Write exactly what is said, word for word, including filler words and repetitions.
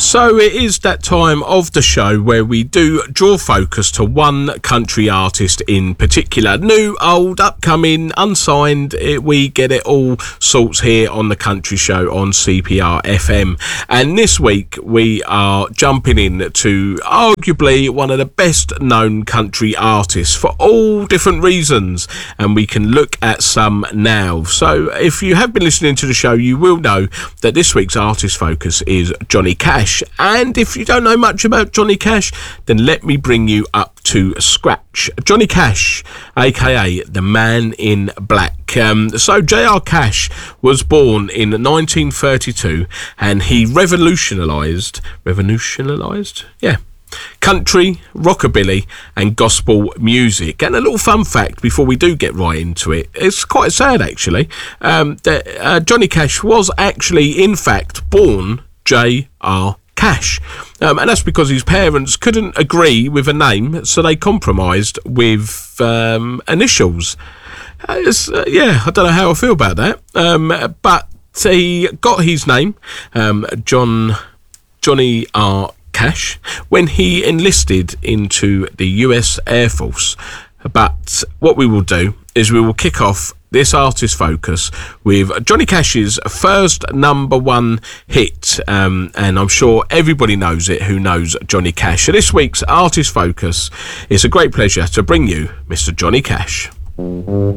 So it is that time of the show where we do draw focus to one country artist in particular. New, old, upcoming, unsigned, it, we get it all sorts here on the Country Show on C P R F M. And this week we are jumping in to arguably one of the best known country artists for all different reasons. And we can look at some now. So if you have been listening to the show, you will know that this week's artist focus is Johnny Cash. And if you don't know much about Johnny Cash, then let me bring you up to scratch. Johnny Cash, aka the Man in Black. Um, so J R Cash was born in nineteen thirty-two, and he revolutionised, revolutionised, yeah, country, rockabilly and gospel music. And a little fun fact before we do get right into it, it's quite sad actually, um, that uh, Johnny Cash was actually in fact born J R Cash, um, and that's because his parents couldn't agree with a name, so they compromised with um, initials. Uh, uh, yeah, I don't know how I feel about that, um, but he got his name, um, John Johnny R. Cash, when he enlisted into the U S Air Force. But what we will do is we will kick off this artist focus with Johnny Cash's first number one hit, um, and I'm sure everybody knows it who knows Johnny Cash. So this week's artist focus, it's a great pleasure to bring you Mister Johnny Cash. Thank